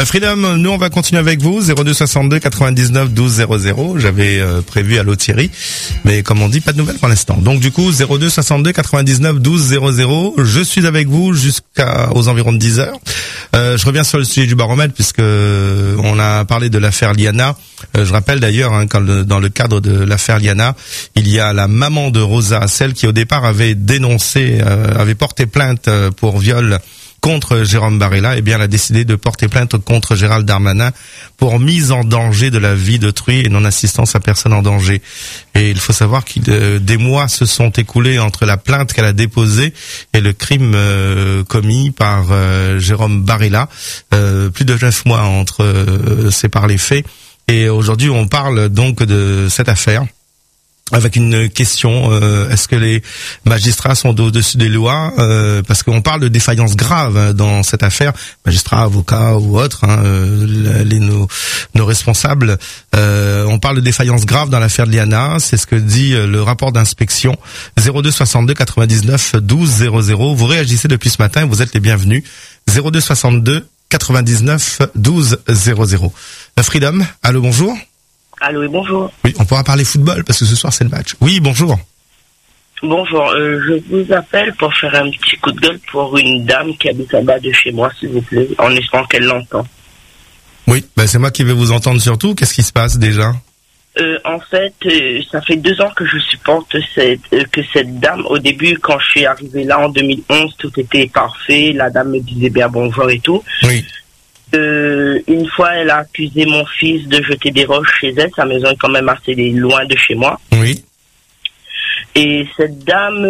Freedom, nous on va continuer avec vous, 02 62 99 12 00. J'avais prévu à l'autre Thierry, mais comme on dit, pas de nouvelles pour l'instant. Donc du coup, 02 62 99 12 00. Je suis avec vous jusqu'aux environs de 10 heures. Je reviens sur le sujet du baromètre puisque on a parlé de l'affaire Liana. Je rappelle d'ailleurs, dans le cadre de l'affaire Liana, il y a la maman de Rosa, celle qui au départ avait dénoncé, avait porté plainte pour viol contre Jérôme Barella. Eh bien, elle a décidé de porter plainte contre Gérald Darmanin pour mise en danger de la vie d'autrui et non-assistance à personne en danger. Et il faut savoir que des mois se sont écoulés entre la plainte qu'elle a déposée et le crime commis par Jérôme Barella. Plus de 9 mois séparent les faits. Et aujourd'hui, on parle donc de cette affaire avec une question, est-ce que les magistrats sont au-dessus des lois, parce qu'on parle de défaillances graves dans cette affaire, magistrats, avocats ou autres, nos responsables, on parle de défaillances graves dans l'affaire de Liana, c'est ce que dit le rapport d'inspection. 02 62 99 12 00. Vous réagissez depuis ce matin, vous êtes les bienvenus. 02 62 99 12 00. Freedom, allô, bonjour. Allô et bonjour. Oui, on pourra parler football parce que ce soir c'est le match. Oui, bonjour. Bonjour, je vous appelle pour faire un petit coup de gueule pour une dame qui habite en bas de chez moi, s'il vous plaît, en espérant qu'elle l'entend. Oui, c'est moi qui vais vous entendre surtout. Qu'est-ce qui se passe déjà ? En fait, ça fait 2 ans que je supporte que cette dame, au début, quand je suis arrivé là en 2011, tout était parfait, la dame me disait bien bonjour et tout. Oui. Une fois, elle a accusé mon fils de jeter des roches chez elle. Sa maison est quand même assez loin de chez moi. Oui. Et cette dame,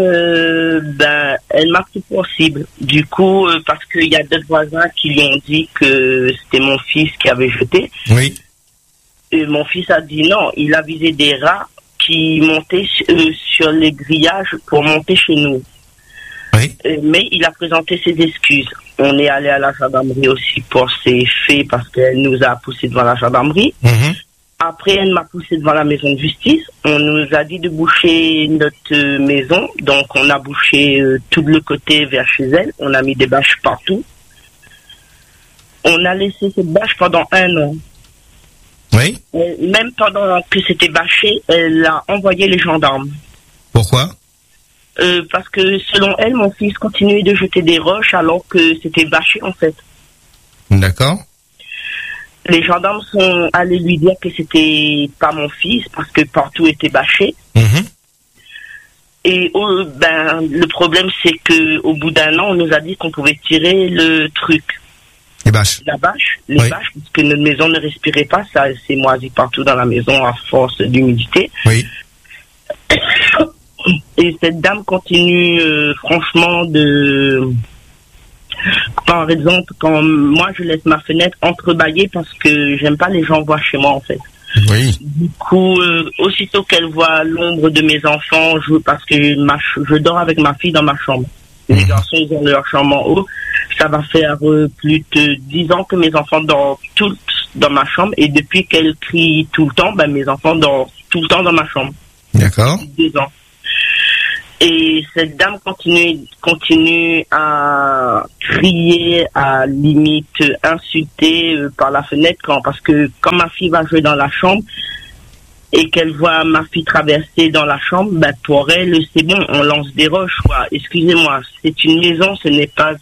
elle m'a pris pour cible. Du coup, parce qu'il y a d'autres voisins qui lui ont dit que c'était mon fils qui avait jeté. Oui. Et mon fils a dit non. Il a visé des rats qui montaient sur les grillages pour monter chez nous. Oui. Mais il a présenté ses excuses. On est allé à la gendarmerie aussi pour ces faits parce qu'elle nous a poussé devant la gendarmerie. Mm-hmm. Après, elle m'a poussé devant la maison de justice. On nous a dit de boucher notre maison. Donc, on a bouché tout le côté vers chez elle. On a mis des bâches partout. On a laissé ces bâches pendant 1 an. Oui. Même pendant que c'était bâché, elle a envoyé les gendarmes. Pourquoi ? Parce que selon elle, mon fils continuait de jeter des roches alors que c'était bâché en fait. D'accord. Les gendarmes sont allés lui dire que c'était pas mon fils parce que partout était bâché. Mm-hmm. Et le problème c'est que au bout d'1 an, on nous a dit qu'on pouvait tirer le truc. Les bâches. Les bâches, parce que notre maison ne respirait pas, ça c'est moisi partout dans la maison à force d'humidité. Oui. Et cette dame continue franchement par exemple, quand moi je laisse ma fenêtre entrebâillée parce que j'aime pas les gens voir chez moi en fait. Oui. Du coup, aussitôt qu'elle voit l'ombre de mes enfants, parce que je dors avec ma fille dans ma chambre. Les garçons ils ont leur chambre en haut. Ça va faire plus de 10 ans que mes enfants dorment tous dans ma chambre et depuis qu'elle crie tout le temps, mes enfants dorment tout le temps dans ma chambre. D'accord. 2 ans. Et cette dame continue à crier, à limite insulter par la fenêtre parce que quand ma fille va jouer dans la chambre et qu'elle voit ma fille traverser dans la chambre, pour elle c'est bon, on lance des roches quoi. Excusez-moi, c'est une maison, ce n'est pas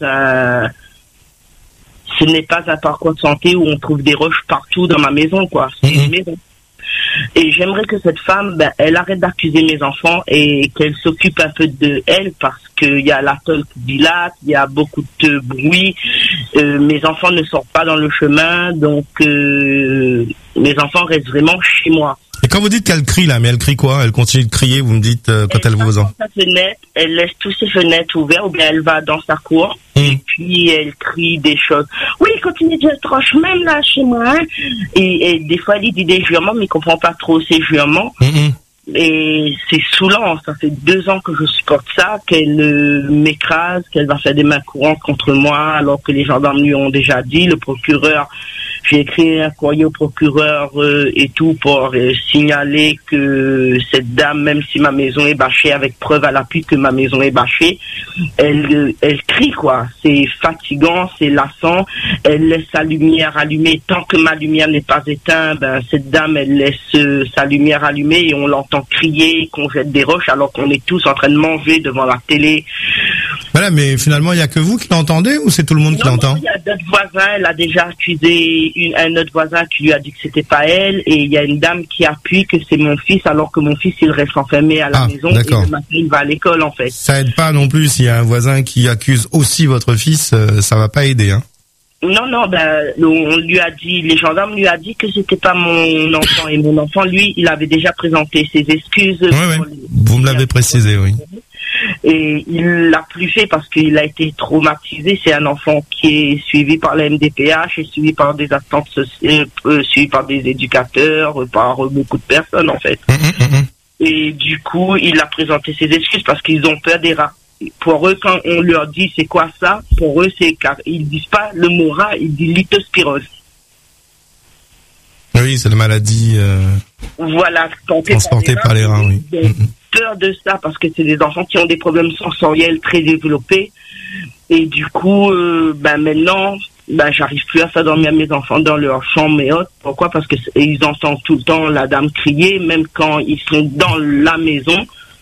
un parcours de santé où on trouve des roches partout dans ma maison quoi. C'est une maison. Et j'aimerais que cette femme, elle arrête d'accuser mes enfants et qu'elle s'occupe un peu de elle parce qu'il y a la tôle qui dilate, il y a beaucoup de bruit. Mes enfants ne sortent pas dans le chemin, donc mes enfants restent vraiment chez moi. Et quand vous dites qu'elle crie là, mais elle crie quoi ? Elle continue de crier, vous me dites quand elle vous entend. Elle laisse tous ses fenêtres ouvertes ou bien elle va dans sa cour et puis elle crie des choses. Oui, continue de être roche même là chez moi. Hein. Et des fois elle dit des jurements mais il comprend pas trop ces jurements. Et c'est saoulant, ça fait 2 ans que je supporte ça, qu'elle m'écrase, qu'elle va faire des mains courantes contre moi alors que les gendarmes lui ont déjà dit, le procureur J'ai écrit un courrier au procureur et tout pour signaler que cette dame, même si ma maison est bâchée, avec preuve à l'appui que ma maison est bâchée, elle crie quoi. C'est fatigant, c'est lassant. Elle laisse sa lumière allumée. Tant que ma lumière n'est pas éteinte, cette dame, elle laisse sa lumière allumée et on l'entend crier, qu'on jette des roches alors qu'on est tous en train de manger devant la télé. Voilà, mais finalement, il y a que vous qui l'entendez ou c'est tout le monde qui l'entend? Il y a d'autres voisins. Elle a déjà accusé un autre voisin qui lui a dit que c'était pas elle, et il y a une dame qui appuie que c'est mon fils, alors que mon fils il reste enfermé à la maison d'accord. Et le matin il va à l'école en fait. Ça aide pas non plus s'il y a un voisin qui accuse aussi votre fils, ça va pas aider hein. Non, on lui a dit, les gendarmes lui a dit que c'était pas mon enfant, et mon enfant lui il avait déjà présenté ses excuses. Vous me l'avez précisé, oui. Et il l'a plus fait parce qu'il a été traumatisé. C'est un enfant qui est suivi par la MDPH et suivi par des assistantes sociales, suivi par des éducateurs, par beaucoup de personnes en fait. Et du coup, il a présenté ses excuses parce qu'ils ont peur des rats. Pour eux, quand on leur dit c'est quoi ça, pour eux c'est car ils disent pas le mot rat, ils disent lithospirose. Oui, c'est la maladie voilà, transportée par les rats, oui. Peur de ça parce que c'est des enfants qui ont des problèmes sensoriels très développés, et du coup maintenant j'arrive plus à faire dormir mes enfants dans leur chambre et autres. Pourquoi? Parce que ils entendent tout le temps la dame crier, même quand ils sont dans la maison.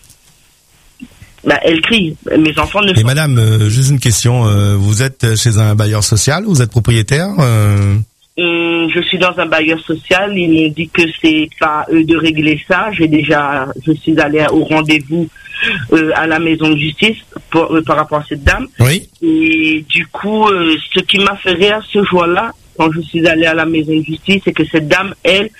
Elle crie. Mes enfants ne. Et madame, juste une question, vous êtes chez un bailleur social, vous êtes propriétaire? Je suis dans un bailleur social. Ils m'ont dit que c'est pas eux de régler ça. Je suis allée au rendez-vous à la maison de justice par rapport à cette dame. Oui. Et du coup, ce qui m'a fait rire ce jour-là, quand je suis allée à la maison de justice, c'est que cette dame, elle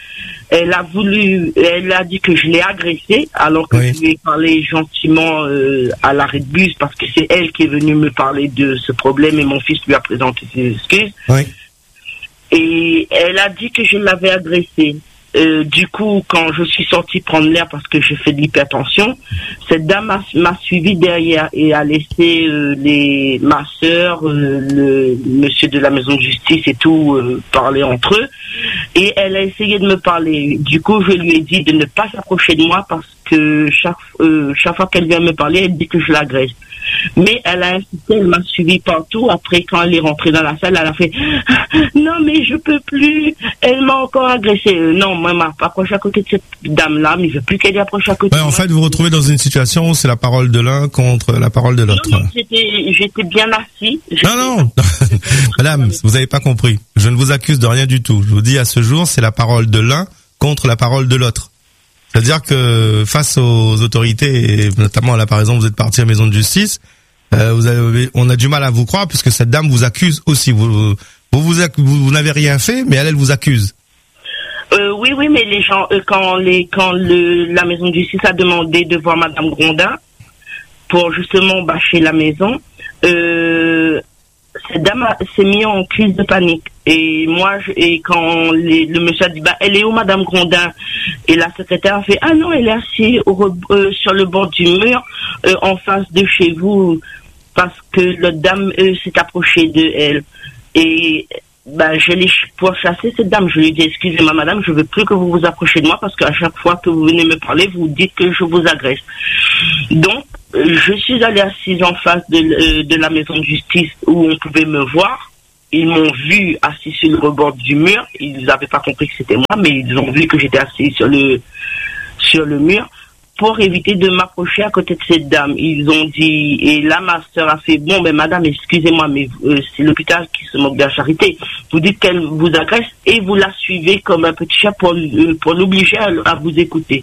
a dit que je l'ai agressée, alors que je lui ai parlé gentiment à l'arrêt de bus, parce que c'est elle qui est venue me parler de ce problème et mon fils lui a présenté ses excuses. Oui. Et elle a dit que je l'avais agressée. Du coup, quand je suis sortie prendre l'air parce que j'ai fait de l'hypertension, cette dame m'a suivi derrière et a laissé ma sœur, le monsieur de la maison de justice et tout parler entre eux. Et elle a essayé de me parler. Du coup, je lui ai dit de ne pas s'approcher de moi parce que chaque fois qu'elle vient me parler, elle dit que je l'agresse. Mais elle a insisté, elle m'a suivi partout. Après, quand elle est rentrée dans la salle, elle a fait « Non, mais je peux plus. Elle m'a encore agressé. » Non, moi, elle m'a pas approché à côté de cette dame-là, mais je veux plus qu'elle y approche à côté de moi. En fait, vous vous retrouvez dans une situation où c'est la parole de l'un contre la parole de l'autre. Non, j'étais bien assis. Non. Madame, vous avez pas compris. Je ne vous accuse de rien du tout. Je vous dis, à ce jour, c'est la parole de l'un contre la parole de l'autre. C'est-à-dire que face aux autorités, et notamment là par exemple vous êtes parti à la maison de justice, on a du mal à vous croire puisque cette dame vous accuse aussi. Vous n'avez rien fait, mais elle vous accuse. Oui, mais les gens quand la maison de justice a demandé de voir Madame Grondin pour justement bâcher la maison, cette dame s'est mise en crise de panique. Et moi, quand le monsieur a dit, elle est où Madame Grondin? Et la secrétaire a fait, ah non, elle est assise sur le bord du mur, en face de chez vous, parce que l'autre dame s'est approchée de elle. Et je l'ai pourchassé cette dame. Je lui ai dit, excusez-moi madame, je veux plus que vous vous approchiez de moi parce qu'à chaque fois que vous venez me parler, vous dites que je vous agresse. Donc, je suis allée assise en face de la maison de justice où on pouvait me voir. Ils m'ont vu assis sur le rebord du mur. Ils n'avaient pas compris que c'était moi, mais ils ont vu que j'étais assis sur le mur pour éviter de m'approcher à côté de cette dame. Ils ont dit, et là ma soeur a fait, bon madame, excusez-moi, mais c'est l'hôpital qui se moque de la charité. Vous dites qu'elle vous agresse et vous la suivez comme un petit chat pour l'obliger à vous écouter.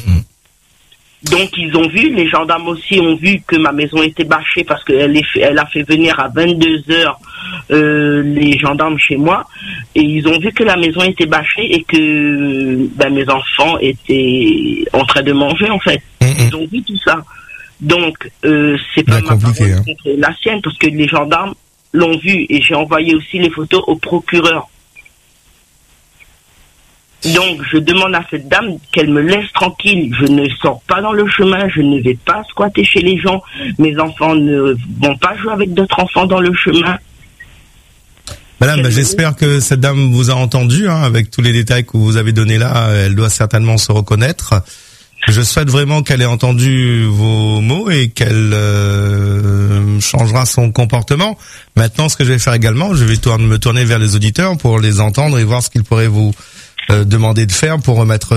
Donc ils ont vu, les gendarmes aussi ont vu que ma maison était bâchée parce qu'elle a fait venir à 22h les gendarmes chez moi, et ils ont vu que la maison était bâchée et que mes enfants étaient en train de manger en fait. Ils ont vu tout ça. Donc c'est pas ma parole contre la sienne parce que les gendarmes l'ont vu, et j'ai envoyé aussi les photos au procureur. Donc, je demande à cette dame qu'elle me laisse tranquille. Je ne sors pas dans le chemin, je ne vais pas squatter chez les gens. Mes enfants ne vont pas jouer avec d'autres enfants dans le chemin. Madame, j'espère que cette dame vous a entendu, avec tous les détails que vous avez donnés là. Elle doit certainement se reconnaître. Je souhaite vraiment qu'elle ait entendu vos mots et qu'elle changera son comportement. Maintenant, ce que je vais faire également, je vais me tourner vers les auditeurs pour les entendre et voir ce qu'ils pourraient vous demander de faire pour remettre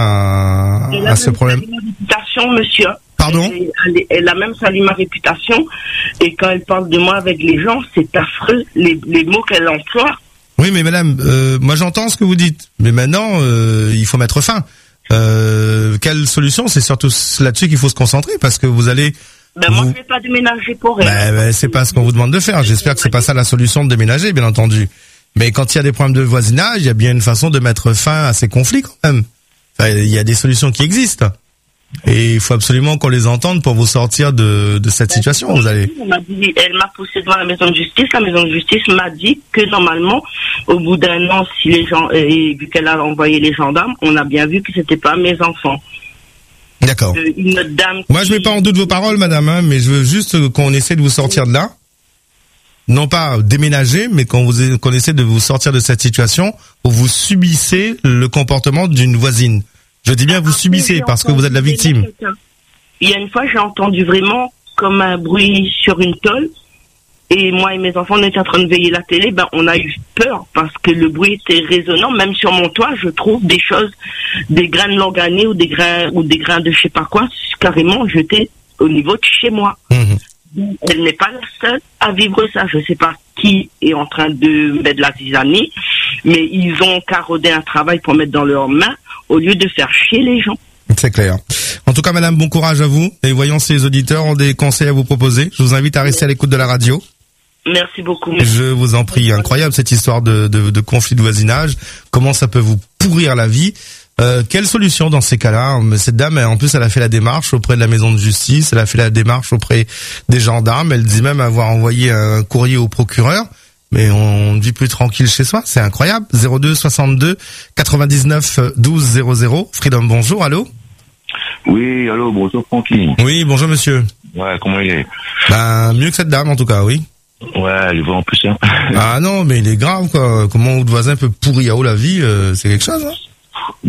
fin à ce problème. Elle a ma réputation, monsieur. Pardon ? Elle a même sali ma réputation. Et quand elle parle de moi avec les gens, c'est affreux, les mots qu'elle emploie. Oui, mais madame, moi j'entends ce que vous dites. Mais maintenant, il faut mettre fin. Quelle solution? C'est surtout là-dessus qu'il faut se concentrer parce que vous allez... moi, je vais pas déménager pour elle. C'est pas ce qu'on vous demande de faire. J'espère que c'est pas ça la solution de déménager, bien entendu. Mais quand il y a des problèmes de voisinage, il y a bien une façon de mettre fin à ces conflits quand même. Enfin, il y a des solutions qui existent. Et il faut absolument qu'on les entende pour vous sortir de cette situation. Vous allez... Elle m'a poussé devant la maison de justice. La maison de justice m'a dit que normalement, au bout d'un an, si les gens, vu qu'elle a envoyé les gendarmes, on a bien vu que c'était pas mes enfants. D'accord. Une autre dame. Moi, je mets pas en doute vos paroles, madame, mais je veux juste qu'on essaie de vous sortir de là. Non pas déménager, mais qu'on essaie de vous sortir de cette situation où vous subissez le comportement d'une voisine. Je dis bien vous subissez parce que vous êtes la victime. Il y a une fois, j'ai entendu vraiment comme un bruit sur une tôle. Et moi et mes enfants, on était en train de veiller la télé. On a eu peur parce que le bruit était résonnant. Même sur mon toit, je trouve des choses, des grains de langané ou des grains de je sais pas quoi, carrément jetés au niveau de chez moi. Elle n'est pas la seule à vivre ça. Je sais pas qui est en train de mettre de la tisanie, mais ils ont carrodé un travail pour mettre dans leurs mains au lieu de faire chier les gens. C'est clair. En tout cas, madame, bon courage à vous. Et voyons si les auditeurs ont des conseils à vous proposer. Je vous invite à rester à l'écoute de la radio. Merci beaucoup. Je vous en prie. Incroyable cette histoire de conflit de voisinage. Comment ça peut vous pourrir la vie. Quelle solution dans ces cas-là? Cette dame, en plus, elle a fait la démarche auprès de la maison de justice. Elle a fait la démarche auprès des gendarmes. Elle dit même avoir envoyé un courrier au procureur. Mais on ne vit plus tranquille chez soi, c'est incroyable. 02 62 99 12 00. Freedom, bonjour, allô? Oui, allô, bonjour Francky. Oui, bonjour monsieur. Ouais, comment il est? Mieux que cette dame en tout cas, oui. Ouais, il va en plus, hein. Ah non, mais il est grave quoi. Comment votre voisin peut pourrir la vie, c'est quelque chose, hein.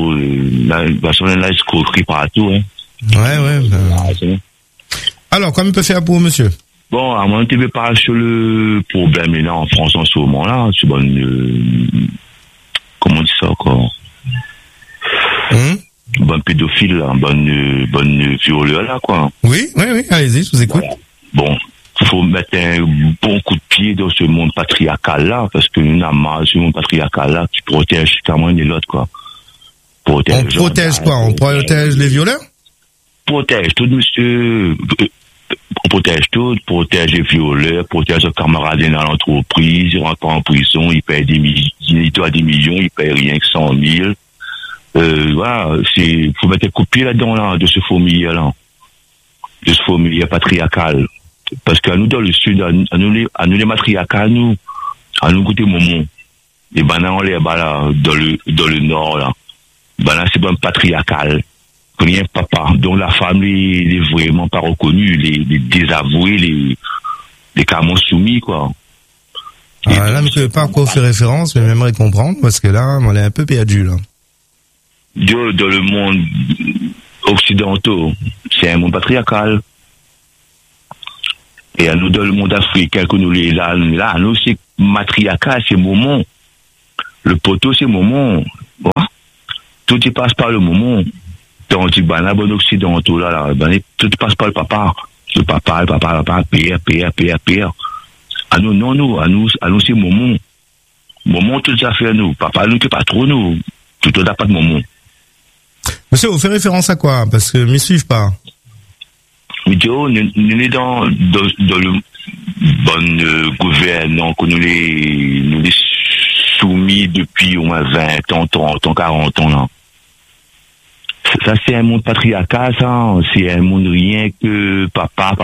Là, il se coquerie partout, hein. Ouais. Alors, comment il peut faire pour monsieur? Bon, à mon TV pas sur le problème là en France en ce moment-là, c'est comment on dit ça encore? Bon pédophile là, bonne violeur là quoi. Oui, allez-y, je vous écoute. Voilà. Bon, faut mettre un bon coup de pied dans ce monde patriarcal là, parce que nous avons marre de ce monde patriarcal là qui protège carrément les autres quoi. On protège quoi? On protège les violeurs? Protège tout monsieur. On protège tout, protège les violeurs, protège les camarades dans l'entreprise, ils rentrent en prison, ils payent des millions, ils payent rien que 100 000. Voilà, faut mettre un coup de pied là-dedans, là, de ce fourmilier-là. De ce fourmilier patriarcal. Parce qu'à nous, dans le sud, à nous les matriarcales, à nous goûter moment. Les bananes, là, dans le nord, là. Là, c'est pas patriarcal. Rien papa, dont la femme n'est vraiment pas reconnue, les désavoués, les carrément soumis, quoi. Là, je ne sais pas à quoi on fait référence, mais j'aimerais comprendre, parce que là, on est un peu perdu, là. Dans le monde occidental, c'est un monde patriarcal. Et à nous, dans le monde africain, que nous, là, nous, c'est matriarcal, c'est moment. Le poteau, c'est moment. Bon. Tout y passe par le moment. Dans le bon occidentaux, là, tout passe par le papa. Le papa, père. À nous, non, à nous, c'est moment. Moment, tout ça fait à nous. Papa, nous, c'est pas trop nous. Tout n'a pas de moment. Monsieur, vous faites référence à quoi? Parce que m'y suivent pas. Mais Joe, nous sommes dans le bon gouvernement que nous les soumis depuis au moins 20 ans, 30 ans, 40 ans, là. Ça, c'est un monde patriarcal, ça. C'est un monde rien que papa,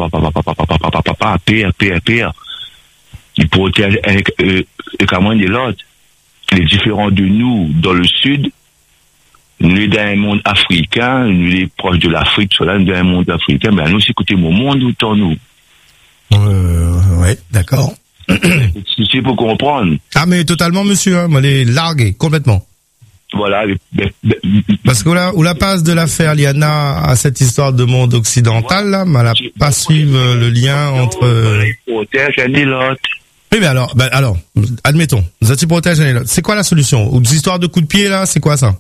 père. Il protège carrément de l'autre. Les différents de nous, dans le sud, nous sommes dans un monde africain, nous sommes proches de l'Afrique, nous sommes dans un monde africain, mais nous, c'est côté mon monde, autant nous. Ouais, d'accord. C'est pour comprendre. Ah, mais totalement, monsieur, hein, moi, les largués, complètement. Voilà. Parce que où la passe de l'affaire Liana à cette histoire de monde occidental, là, mais elle a pas suivre le lien entre... Protège un et l'autre. Oui, mais alors, admettons, Zati protège un et l'autre. C'est quoi la solution? Aux histoires de coups de pied, là, c'est quoi ça?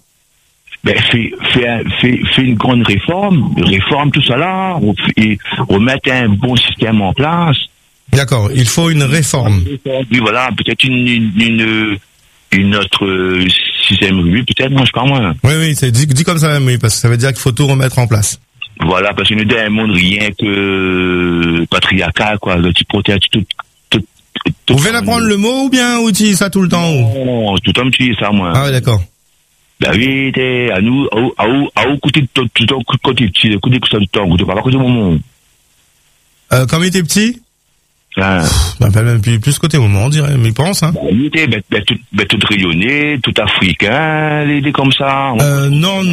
Fais une grande réforme tout ça là, et remettre un bon système en place. D'accord, il faut une réforme. Oui, voilà, peut-être une autre système revue, peut-être, moi, je sais pas moi. Oui, c'est dit comme ça même, oui, parce que ça veut dire qu'il faut tout remettre en place. Voilà, parce que nous, dans un monde rien que patriarcal, quoi, le petit protège tout. Vous pouvez apprendre le mot ou bien vous utilisez ça tout le temps? Non, tout le temps, tu ça, moi. Ah oui, d'accord. Ben oui, à nous, à où côté tout le temps, côté petit, côté tout le temps, côté pas côté moment. Quand il était petit? Ah. Même plus côté moment, on dirait, mais il pense, hein. Il était, tout rayonné, tout africain, il est comme ça. Non.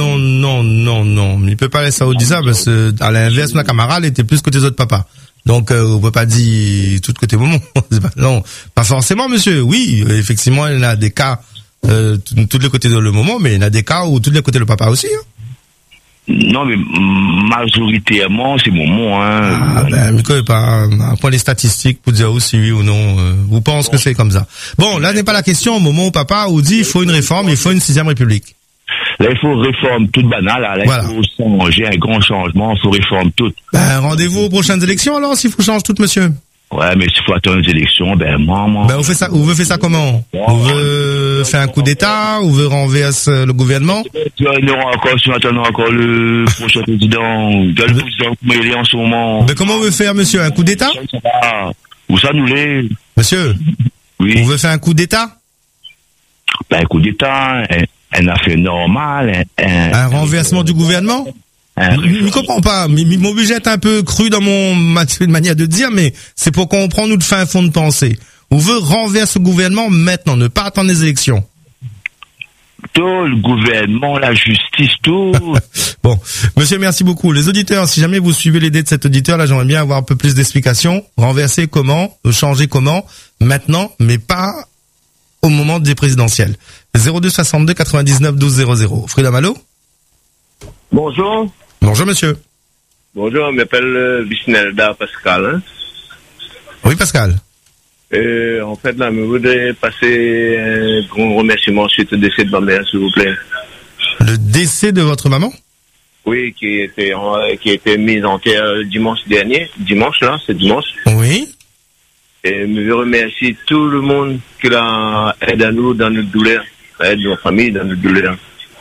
Il peut pas laisser ça dire ça, parce que, à l'inverse, ma camarade était plus côté autres papas. Donc, on peut pas dire tout côté moment. Non, pas forcément, monsieur. Oui, effectivement, il y a des cas, tous les côtés de le moment, mais il y a des cas où tous les côtés le papa aussi, hein. Non, mais majoritairement, c'est moment, hein. Ah, mais quoi, pas, après les statistiques pour dire aussi oui ou non, vous pensez que c'est comme ça. Bon, là n'est pas la question, au moment où papa vous dit, il faut une réforme, il faut une 6e République. Là, il faut réforme toute banale, là, voilà. Il faut changer un grand changement, il faut réforme tout. Rendez-vous aux prochaines élections, alors, s'il faut changer tout, monsieur. Ouais, mais s'il faut attendre les élections, maman. Vous faites ça comment? Vous veut faire un coup d'État? Vous veut renverser le gouvernement? Si on attend encore le prochain président, le président qui est en ce moment. Mais comment vous veut faire, monsieur? Un coup d'État? Où ça nous l'est? Monsieur? Oui. Vous veut faire un coup d'État? Un coup d'État, un affaire normale, un renversement du gouvernement? Je ne comprends pas. Mon budget est un peu cru dans mon manière de dire, mais c'est pour comprendre nous de fin fond de pensée. On veut renverser le gouvernement maintenant, ne pas attendre les élections. Tout le gouvernement, la justice, tout. Bon, monsieur, merci beaucoup. Les auditeurs, si jamais vous suivez l'idée de cet auditeur, là, j'aimerais bien avoir un peu plus d'explications. Renverser comment, changer comment, maintenant, mais pas au moment des présidentielles. 02 62 99 12 00. Frida Malo? Bonjour. Bonjour, monsieur. Bonjour, je m'appelle Visnelda Pascal. Hein. Oui, Pascal. En fait, là, je voudrais passer un grand remerciement suite au décès de ma mère, s'il vous plaît. Le décès de votre maman? Oui, qui a été mise en terre dimanche dernier. Dimanche, là, c'est dimanche. Oui. Et je veux remercier tout le monde qui a aidé à nous dans notre douleur, aide nos familles dans notre douleur.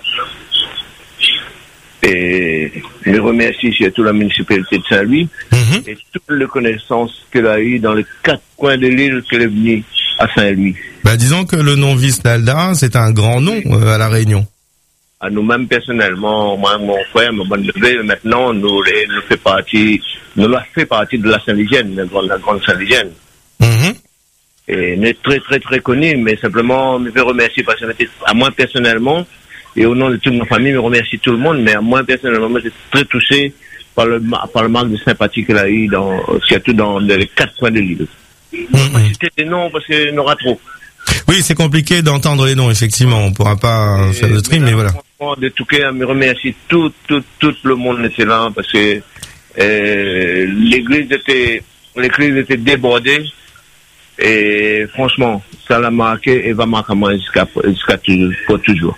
Et je remercie surtout la municipalité de Saint-Louis et toutes les connaissances qu'elle a eues dans les 4 coins de l'île qu'elle est venue à Saint-Louis. Disons que le nom Visnelda, c'est un grand nom à La Réunion. À nous-mêmes personnellement, moi, mon frère, mon bon neveu, maintenant, nous fait partie de la Saint-Ligienne, la grande Saint-Ligienne. Et nous est très, très, très connus, mais simplement, je veux remercier parce que à moi personnellement, et au nom de toute ma famille, je remercie tout le monde, mais à moi personnellement, je suis très touché par le manque de sympathie qu'elle a eu surtout dans les 4 coins de l'île. C'était des noms parce qu'il y en aura trop. Oui, c'est compliqué d'entendre les noms, effectivement. On pourra pas faire de tri, mais voilà. De tout cœur, je remercie tout le monde était là parce que l'église était débordée et franchement, ça l'a marqué et va marquer moi jusqu'à toujours.